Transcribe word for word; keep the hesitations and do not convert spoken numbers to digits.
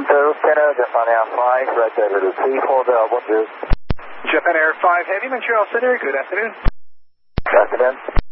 Toronto Center, Japan Air five, right over to three four zero, bonjour. Japan Air five Heavy, Montreal Center, good afternoon. Good afternoon.